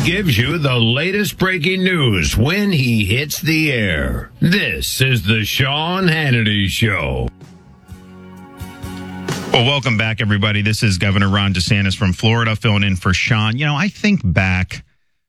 gives you the latest breaking news when he hits the air. This is the Sean Hannity Show. Well, welcome back, everybody. This is Governor Ron DeSantis from Florida filling in for Sean. You know, I think back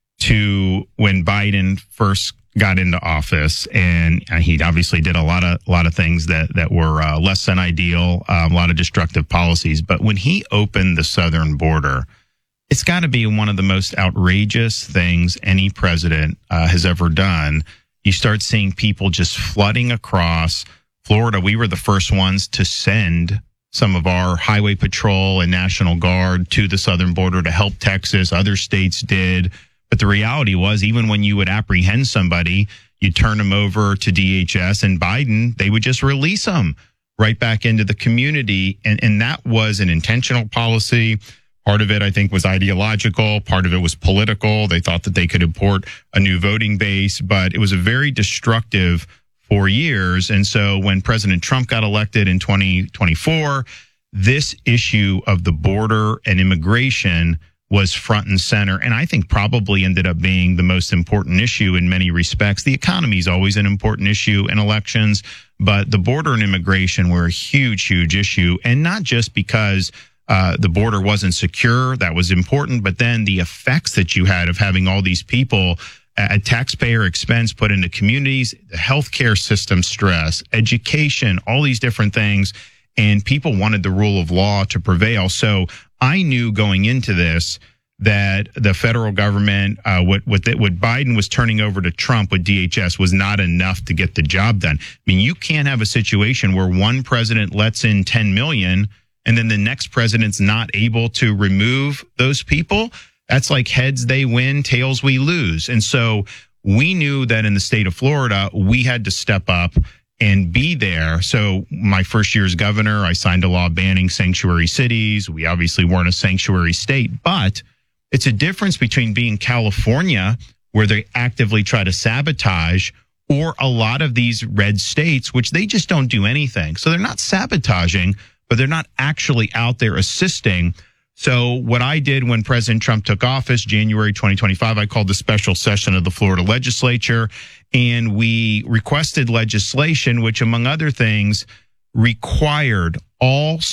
to when Biden first got into office, and he obviously did a lot of things that were less than ideal, a lot of destructive policies. But when he opened the southern border, it's got to be one of the most outrageous things any president has ever done. You start seeing people just flooding across Florida. We were the first ones to send some of our highway patrol and National Guard to the southern border to help Texas. Other states did. But the reality was, even when you would apprehend somebody, you turn them over to DHS, and Biden, they would just release them right back into the community. And that was an intentional policy. Part of it, I think, was ideological. Part of it was political. They thought that they could import a new voting base, but it was a very destructive 4 years. And so when President Trump got elected in 2024, this issue of the border and immigration was front and center, and I think probably ended up being the most important issue in many respects. The economy is always an important issue in elections, but the border and immigration were a huge, huge issue, and not just because the border wasn't secure, that was important, but then the effects that you had of having all these people at taxpayer expense put into communities, the healthcare system stress, education, all these different things, and people wanted the rule of law to prevail. So I knew going into this that the federal government, what Biden was turning over to Trump with DHS was not enough to get the job done. I mean, you can't have a situation where one president lets in 10 million and then the next president's not able to remove those people. That's like heads they win, tails we lose. And so we knew that in the state of Florida, we had to step up and be there. So my first year as governor, I signed a law banning sanctuary cities. We obviously weren't a sanctuary state, but it's a difference between being California, where they actively try to sabotage, or a lot of these red states, which they just don't do anything. So they're not sabotaging, but they're not actually out there assisting. So what I did when President Trump took office, January 2025, I called a special session of the Florida legislature, and we requested legislation, which, among other things, required all